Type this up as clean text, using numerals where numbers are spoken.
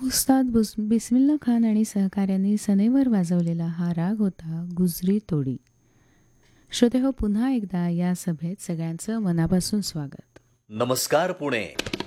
उस्ताद बिस्मिल्ला खान आणि सहकाऱ्यांनी सनेवर वाजवलेला हा राग होता गुजरी तोडी. श्रोतेहो, पुन्हा एकदा या सभेत सगळ्यांचं मनापासून स्वागत. नमस्कार पुणे.